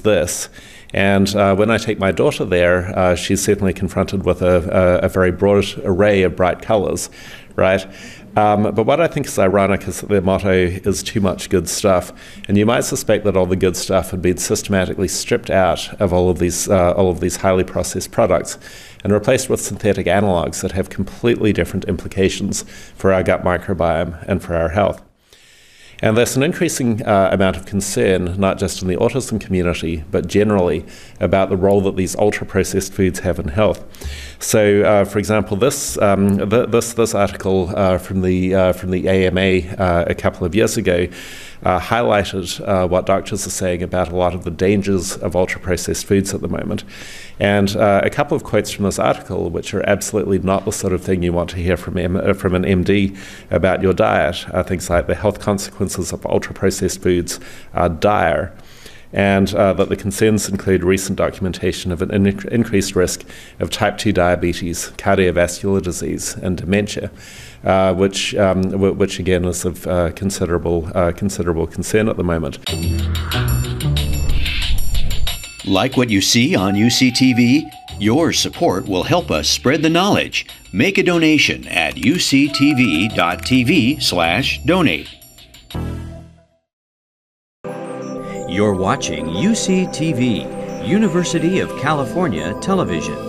this. And when I take my daughter there, she's certainly confronted with a very broad array of bright colours, right? But what I think is ironic is that their motto is too much good stuff. And you might suspect that all the good stuff had been systematically stripped out of all of these highly processed products and replaced with synthetic analogues that have completely different implications for our gut microbiome and for our health. And there's an increasing amount of concern, not just in the autism community, but generally about the role that these ultra-processed foods have in health. So, for example, this article from the AMA a couple of years ago highlighted what doctors are saying about a lot of the dangers of ultra-processed foods at the moment. And a couple of quotes from this article, which are absolutely not the sort of thing you want to hear from an MD about your diet, are things like the health consequences of ultra-processed foods are dire, and that the concerns include recent documentation of an increased risk of type 2 diabetes, cardiovascular disease, and dementia, which again is of considerable concern at the moment. Like what you see on UCTV? Your support will help us spread the knowledge. Make a donation at uctv.tv/donate. You're watching UCTV, University of California Television.